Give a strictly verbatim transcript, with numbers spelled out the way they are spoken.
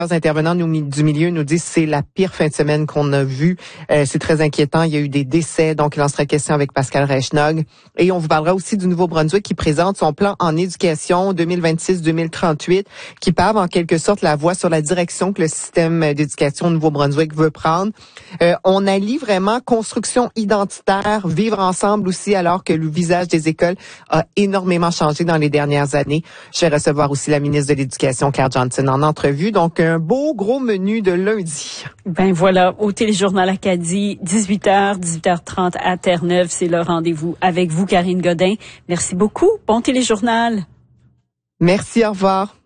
intervenants nous, du milieu nous disent que c'est la pire fin de semaine qu'on a vue. Euh, c'est très inquiétant. Il y a eu des décès, donc il en sera question avec Pascal Reichnog. Et on vous parlera aussi du Nouveau-Brunswick qui présente son plan en éducation deux mille vingt-six deux mille trente-huit, qui pave en quelque sorte la voie sur la direction que le système d'éducation au Nouveau-Brunswick veut prendre. Euh, on allie vraiment construction identitaire, vivre ensemble aussi, alors que le visage des écoles a énormément changé dans les dernières années. Je vais recevoir aussi la ministre de l'Éducation, Claire Johnson, en entrevue. Donc, un beau gros menu de lundi. Ben voilà, au Téléjournal Acadie, dix-huit heures, dix-huit heures trente à Terre-Neuve, c'est le rendez-vous avec vous, Karine Godin. Merci beaucoup. Bon Téléjournal. Merci, au revoir.